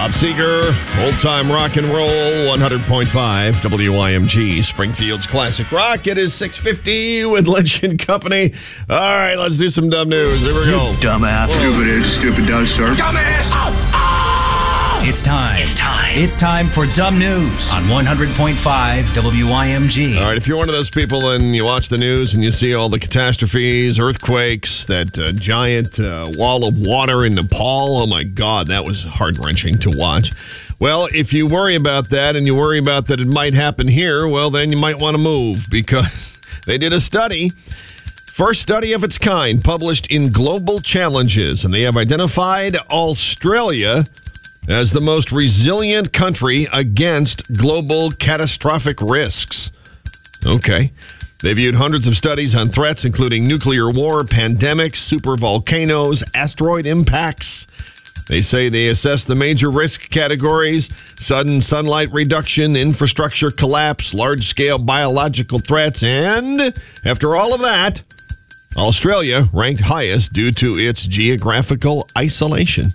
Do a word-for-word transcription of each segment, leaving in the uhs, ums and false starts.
Bob Seger, old-time rock and roll, one hundred point five W I M G, Springfield's classic rock. It is six fifty with Lynch and Company. All right, let's do some dumb news. Here we go. Dumbass. Whoa. Stupid is, stupid does, sir. Dumbass. Oh, oh. It's time. It's time. It's time for Dumb News on one hundred point five W I M G. All right, if you're one of those people and you watch the news and you see all the catastrophes, earthquakes, that uh, giant uh, wall of water in Nepal, oh my God, that was heart-wrenching to watch. Well, if you worry about that and you worry about that it might happen here, well, then you might want to move because they did a study. First study of its kind published in Global Challenges, and they have identified Australia as the most resilient country against global catastrophic risks. Okay. They viewed hundreds of studies on threats, including nuclear war, pandemics, supervolcanoes, asteroid impacts. They say they assessed the major risk categories: sudden sunlight reduction, infrastructure collapse, large-scale biological threats, and after all of that, Australia ranked highest due to its geographical isolation.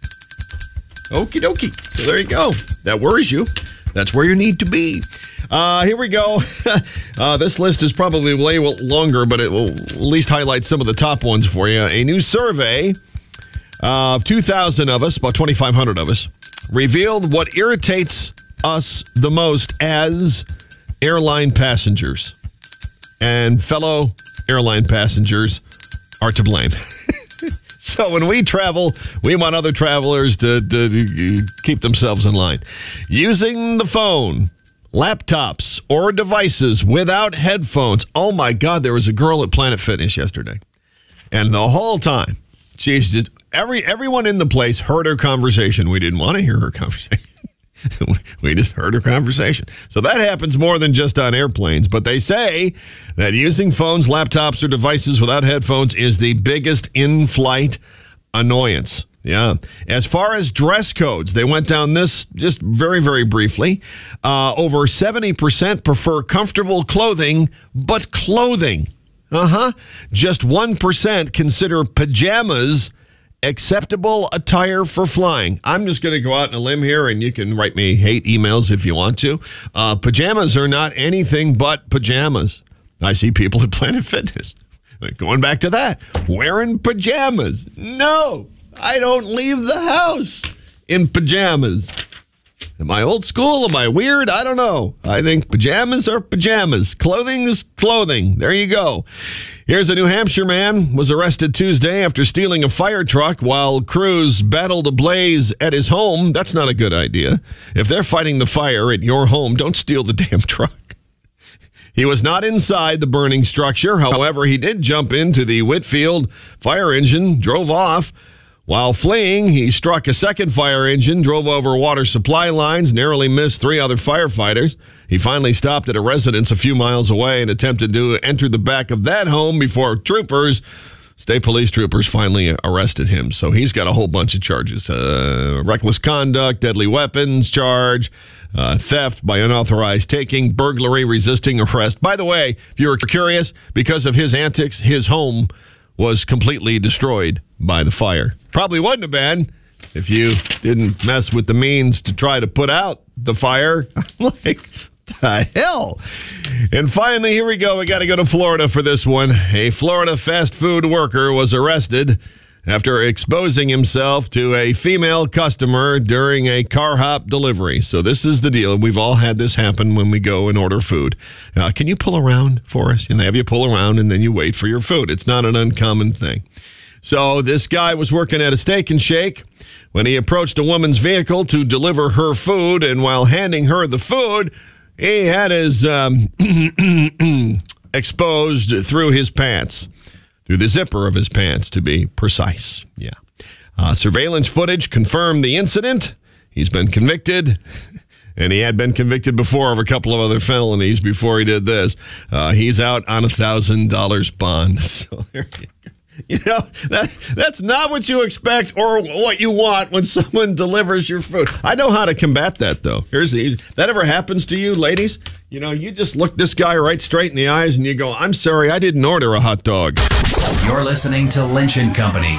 Okie dokie. So there you go. That worries you. That's where you need to be. Uh, here we go. uh, this list is probably way longer, but it will at least highlight some of the top ones for you. A new survey of two thousand of us, about twenty-five hundred of us, revealed what irritates us the most as airline passengers. And fellow airline passengers are to blame. So when we travel, we want other travelers to, to, to keep themselves in line. Using the phone, laptops, or devices without headphones. Oh, my God, there was a girl at Planet Fitness yesterday. And the whole time, she's just, every everyone in the place heard her conversation. We didn't want to hear her conversation. We just heard her conversation. So that happens more than just on airplanes. But they say that using phones, laptops, or devices without headphones is the biggest in-flight annoyance. Yeah. As far as dress codes, they went down this just very, very briefly. Uh, over seventy percent prefer comfortable clothing, but clothing. Uh-huh. Just one percent consider pajamas acceptable attire for flying. I'm just going to go out on a limb here, and you can write me hate emails if you want to. Uh, pajamas are not anything but pajamas. I see people at Planet Fitness. Going back to that, wearing pajamas. No, I don't leave the house in pajamas. Am I old school? Am I weird? I don't know. I think pajamas are pajamas. Clothing is clothing. There you go. Here's a New Hampshire man was arrested Tuesday after stealing a fire truck while crews battled a blaze at his home. That's not a good idea. If they're fighting the fire at your home, don't steal the damn truck. He was not inside the burning structure. However, he did jump into the Whitfield fire engine, drove off. While fleeing, he struck a second fire engine, drove over water supply lines, narrowly missed three other firefighters. He finally stopped at a residence a few miles away and attempted to enter the back of that home before troopers, state police troopers, finally arrested him. So he's got a whole bunch of charges. Uh, reckless conduct, deadly weapons charge, uh, theft by unauthorized taking, burglary, resisting arrest. By the way, if you were curious, because of his antics, his home was completely destroyed by the fire. Probably wouldn't have been if you didn't mess with the means to try to put out the fire. I'm like, the hell? And finally, here we go. We got to go to Florida for this one. A Florida fast food worker was arrested after exposing himself to a female customer during a car hop delivery. So this is the deal. We've all had this happen when we go and order food. Uh, can you pull around for us? And they have you pull around and then you wait for your food. It's not an uncommon thing. So this guy was working at a Steak and Shake when he approached a woman's vehicle to deliver her food. And while handing her the food, he had his um, exposed through his pants. Through the zipper of his pants, to be precise. Yeah. Uh, surveillance footage confirmed the incident. He's been convicted, and he had been convicted before of a couple of other felonies before he did this. Uh, he's out on a one thousand dollars bond. So there you go. You know, that that's not what you expect or what you want when someone delivers your food. I know how to combat that, though. Here's the, that ever happens to you, ladies? You know, you just look this guy right straight in the eyes and you go, I'm sorry, I didn't order a hot dog. You're listening to Lynch and Company on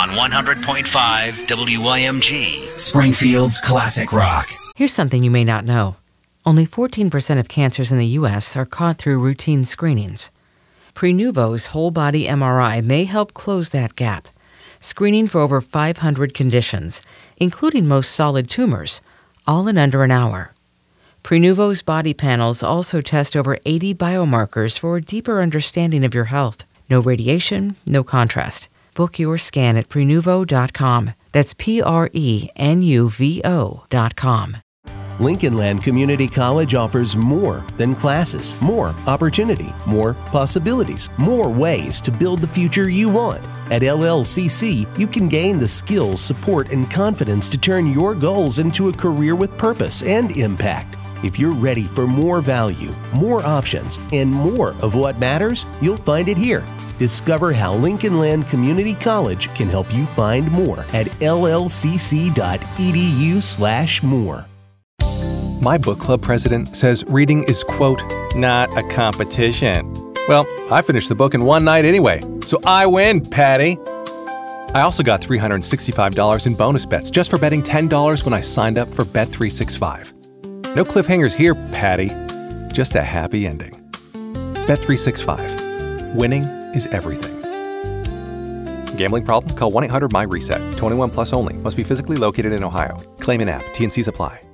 on one hundred point five W I M G, Springfield's classic rock. Here's something you may not know. Only fourteen percent of cancers in the U S are caught through routine screenings. Prenuvo's whole-body M R I may help close that gap, screening for over five hundred conditions, including most solid tumors, all in under an hour. Prenuvo's body panels also test over eighty biomarkers for a deeper understanding of your health. No radiation, no contrast. Book your scan at Prenuvo dot com. That's P R E N U V O dot com. Lincoln Land Community College offers more than classes, more opportunity, more possibilities, more ways to build the future you want. At L L C C, you can gain the skills, support, and confidence to turn your goals into a career with purpose and impact. If you're ready for more value, more options, and more of what matters, you'll find it here. Discover how Lincoln Land Community College can help you find more at L L C C dot E D U slash more. My book club president says reading is, quote, not a competition. Well, I finished the book in one night anyway, so I win, Patty. I also got three hundred sixty-five dollars in bonus bets just for betting ten dollars when I signed up for Bet three sixty-five. No cliffhangers here, Patty. Just a happy ending. Bet three sixty-five. Winning is everything. Gambling problem? Call one eight hundred M Y RESET. twenty-one plus only. Must be physically located in Ohio. Claim in app. T and Cs apply.